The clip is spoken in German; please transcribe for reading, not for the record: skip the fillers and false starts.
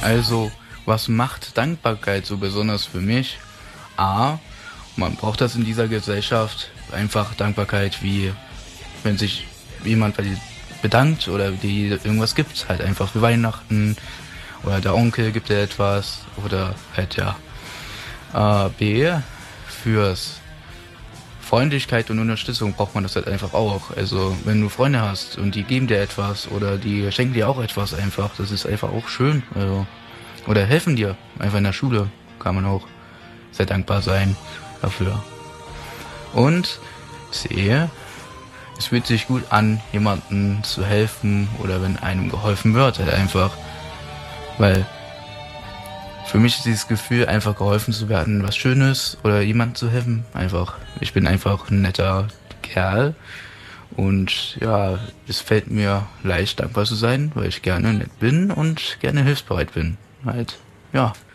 Also, was macht Dankbarkeit so besonders für mich? A, man braucht das in dieser Gesellschaft. Einfach Dankbarkeit, wie wenn sich jemand bei dir bedankt oder dir irgendwas gibt. Halt einfach für Weihnachten oder der Onkel gibt dir etwas oder halt ja. B, fürs Freundlichkeit und Unterstützung braucht man das halt einfach auch. Also wenn du Freunde hast und die geben dir etwas oder die schenken dir auch etwas einfach, das ist einfach auch schön. Also, oder helfen dir einfach in der Schule, kann man auch sehr dankbar sein dafür. Und C, es fühlt sich gut an, jemandem zu helfen oder wenn einem geholfen wird, halt einfach. Weil für mich ist dieses Gefühl, einfach geholfen zu werden, was Schönes oder jemandem zu helfen, einfach. Ich bin einfach ein netter Kerl und ja, es fällt mir leicht, dankbar zu sein, weil ich gerne nett bin und gerne hilfsbereit bin. Halt, ja.